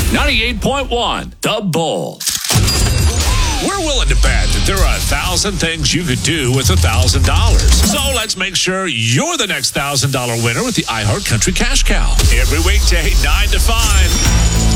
98.1 The Bull. We're willing to bet that there are 1,000 things you could do with $1,000. So let's make sure you're the next $1,000 winner with the iHeart Country Cash Cow. Every weekday, 9 to 5.